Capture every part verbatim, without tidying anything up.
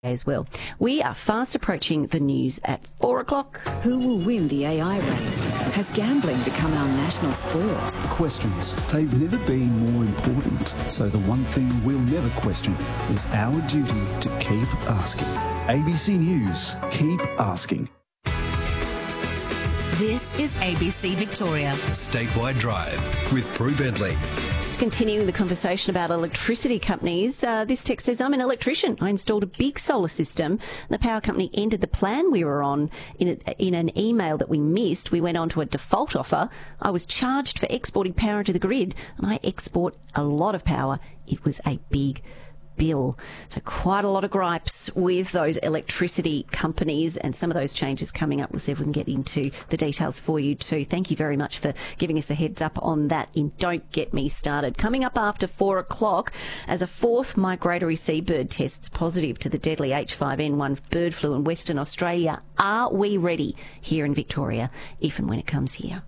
as well. We are fast approaching the news at four o'clock. Who will win the A I race? Has gambling become our national sport? Questions. They've never been more important. So the one thing we'll never question is our duty to keep asking. A B C News. Keep asking. This is A B C Victoria. Statewide Drive with Prue Bentley. Just continuing the conversation about electricity companies, uh, this text says, I'm an electrician. I installed a big solar system. The power company ended the plan we were on in, a, in an email that we missed. We went on to a default offer. I was charged for exporting power to the grid, and I export a lot of power. It was a big bill. So quite a lot of gripes with those electricity companies, and some of those changes coming up. We'll see if we can get into the details for you too. Thank you very much for giving us a heads up on that in Don't Get Me Started. Coming up after four o'clock, as a fourth migratory seabird tests positive to the deadly H five N one bird flu in Western Australia. Are we ready here in Victoria, if and when it comes here?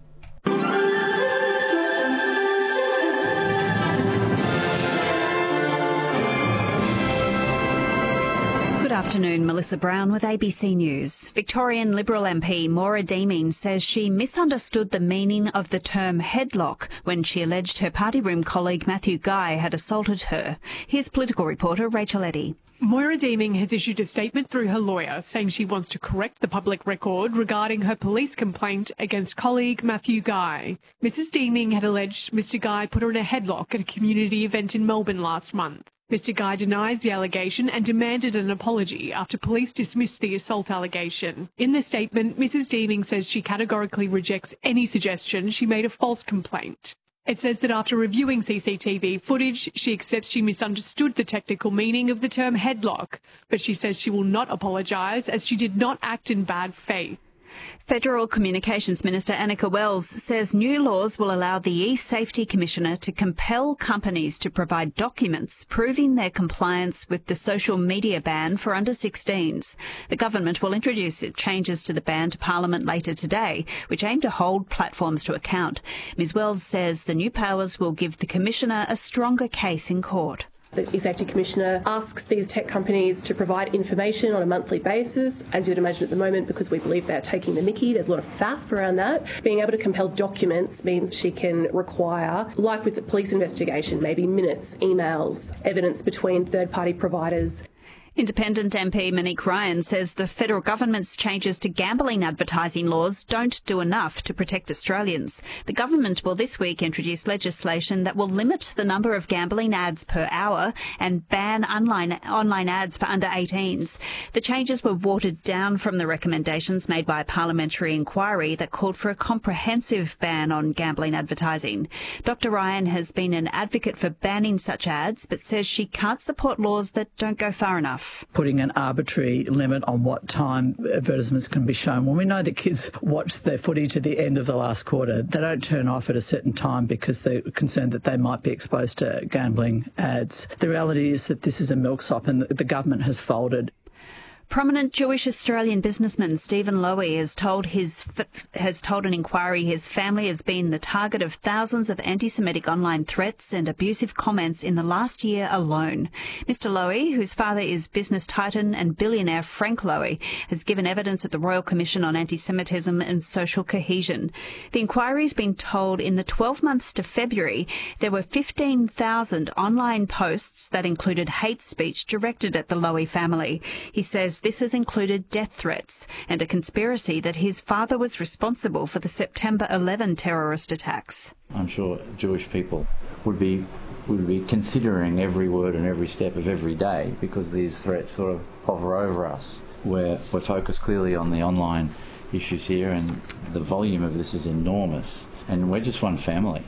Good afternoon, Melissa Brown with A B C News. Victorian Liberal M P Maura Deeming says she misunderstood the meaning of the term headlock when she alleged her party room colleague Matthew Guy had assaulted her. Here's political reporter Rachel Eddy. Maura Deeming has issued a statement through her lawyer saying she wants to correct the public record regarding her police complaint against colleague Matthew Guy. Missus Deeming had alleged Mister Guy put her in a headlock at a community event in Melbourne last month. Mister Guy denies the allegation and demanded an apology after police dismissed the assault allegation. In the statement, Missus Deeming says she categorically rejects any suggestion she made a false complaint. It says that after reviewing C C T V footage, she accepts she misunderstood the technical meaning of the term headlock, but she says she will not apologise as she did not act in bad faith. Federal Communications Minister Annika Wells says new laws will allow the E-Safety Commissioner to compel companies to provide documents proving their compliance with the social media ban for under sixteens. The government will introduce changes to the ban to Parliament later today, which aim to hold platforms to account. Miz Wells says the new powers will give the Commissioner a stronger case in court. The E-Safety Commissioner asks these tech companies to provide information on a monthly basis, as you'd imagine at the moment, because we believe they're taking the mickey. There's a lot of faff around that. Being able to compel documents means she can require, like with the police investigation, maybe minutes, emails, evidence between third-party providers. Independent M P Monique Ryan says the federal government's changes to gambling advertising laws don't do enough to protect Australians. The government will this week introduce legislation that will limit the number of gambling ads per hour and ban online, online ads for under eighteens. The changes were watered down from the recommendations made by a parliamentary inquiry that called for a comprehensive ban on gambling advertising. Doctor Ryan has been an advocate for banning such ads, but says she can't support laws that don't go far enough. Putting an arbitrary limit on what time advertisements can be shown. When we know that kids watch their footy to the end of the last quarter, they don't turn off at a certain time because they're concerned that they might be exposed to gambling ads. The reality is that this is a milksop and the government has folded. Prominent Jewish Australian businessman Stephen Lowy has told his has told an inquiry his family has been the target of thousands of anti-Semitic online threats and abusive comments in the last year alone. Mister Lowy, whose father is business titan and billionaire Frank Lowy, has given evidence at the Royal Commission on Anti-Semitism and Social Cohesion. The inquiry has been told in the twelve months to February there were fifteen thousand online posts that included hate speech directed at the Lowy family. He says this has included death threats and a conspiracy that his father was responsible for the September eleventh terrorist attacks. I'm sure Jewish people would be would be considering every word and every step of every day because these threats sort of hover over us. We're, we're focused clearly on the online issues here, and the volume of this is enormous, and we're just one family.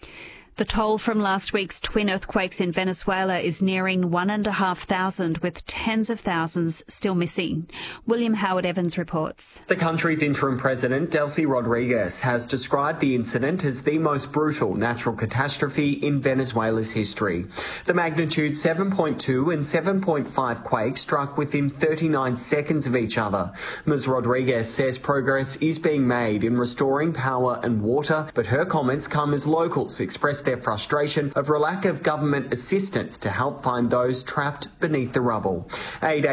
The toll from last week's twin earthquakes in Venezuela is nearing one and a half thousand, with tens of thousands still missing. William Howard Evans reports. The country's interim president, Delcy Rodriguez, has described the incident as the most brutal natural catastrophe in Venezuela's history. The magnitude seven point two and seven point five quakes struck within thirty-nine seconds of each other. Miz Rodriguez says progress is being made in restoring power and water, but her comments come as locals express their frustration over a lack of government assistance to help find those trapped beneath the rubble. Aid